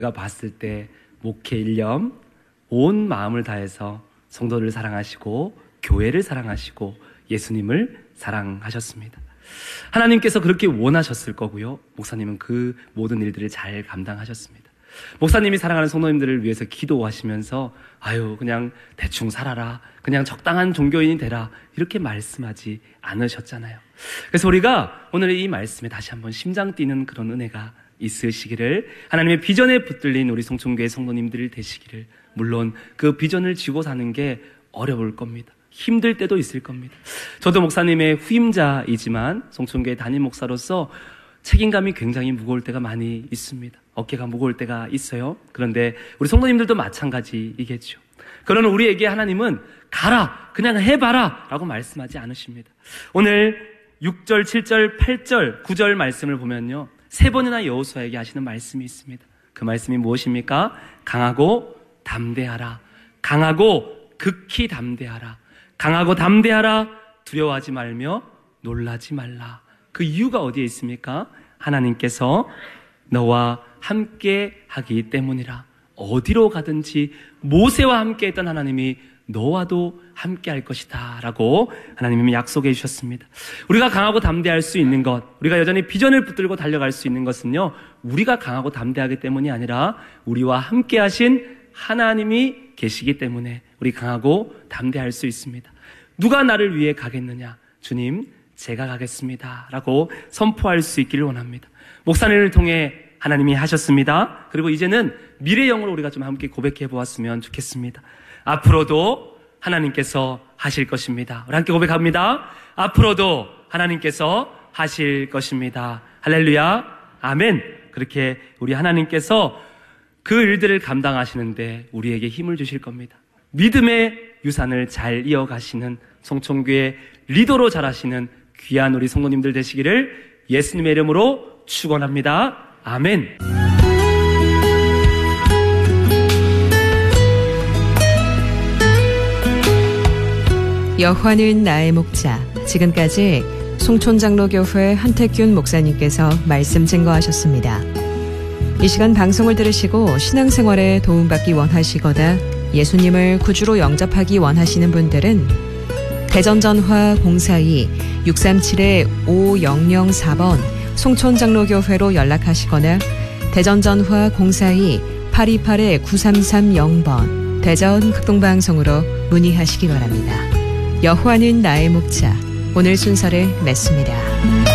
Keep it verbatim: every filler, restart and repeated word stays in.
제가 봤을 때 목회 일념 온 마음을 다해서 성도를 사랑하시고 교회를 사랑하시고 예수님을 사랑하셨습니다. 하나님께서 그렇게 원하셨을 거고요. 목사님은 그 모든 일들을 잘 감당하셨습니다. 목사님이 사랑하는 성도님들을 위해서 기도하시면서 아유 그냥 대충 살아라, 그냥 적당한 종교인이 되라 이렇게 말씀하지 않으셨잖아요. 그래서 우리가 오늘 이 말씀에 다시 한번 심장 뛰는 그런 은혜가 있으시기를, 하나님의 비전에 붙들린 우리 송촌교회 성도님들 되시기를. 물론 그 비전을 쥐고 사는 게 어려울 겁니다. 힘들 때도 있을 겁니다. 저도 목사님의 후임자이지만 송촌교회 담임 목사로서 책임감이 굉장히 무거울 때가 많이 있습니다. 어깨가 무거울 때가 있어요. 그런데 우리 성도님들도 마찬가지이겠죠. 그러나 우리에게 하나님은 가라, 그냥 해봐라 라고 말씀하지 않으십니다. 오늘 육 절, 칠 절, 팔 절, 구 절 말씀을 보면요, 세 번이나 여호수아에게 하시는 말씀이 있습니다. 그 말씀이 무엇입니까? 강하고 담대하라. 강하고 극히 담대하라. 강하고 담대하라. 두려워하지 말며 놀라지 말라. 그 이유가 어디에 있습니까? 하나님께서 너와 함께 하기 때문이라. 어디로 가든지 모세와 함께 했던 하나님이 너와도 함께 할 것이다 라고 하나님이 약속해 주셨습니다. 우리가 강하고 담대할 수 있는 것, 우리가 여전히 비전을 붙들고 달려갈 수 있는 것은요, 우리가 강하고 담대하기 때문이 아니라 우리와 함께 하신 하나님이 계시기 때문에 우리 강하고 담대할 수 있습니다. 누가 나를 위해 가겠느냐? 주님, 제가 가겠습니다 라고 선포할 수 있기를 원합니다. 목사님을 통해 하나님이 하셨습니다. 그리고 이제는 미래형으로 우리가 좀 함께 고백해 보았으면 좋겠습니다. 앞으로도 하나님께서 하실 것입니다. 우리 함께 고백합니다. 앞으로도 하나님께서 하실 것입니다. 할렐루야, 아멘. 그렇게 우리 하나님께서 그 일들을 감당하시는데 우리에게 힘을 주실 겁니다. 믿음의 유산을 잘 이어가시는 송촌교회 리더로 자라시는 귀한 우리 성도님들 되시기를 예수님의 이름으로 축원합니다. 아멘. 여호와는 나의 목자. 지금까지 송촌장로교회 한택균 목사님께서 말씀 증거하셨습니다. 이 시간 방송을 들으시고 신앙생활에 도움받기 원하시거나 예수님을 구주로 영접하기 원하시는 분들은 대전전화 공사이 육삼칠 오공공사 번 송촌장로교회로 연락하시거나 대전전화 공사이 팔이팔 구삼삼공 번 대전 극동방송으로 문의하시기 바랍니다. 여호와는 나의 목자, 오늘 순서를 맺습니다.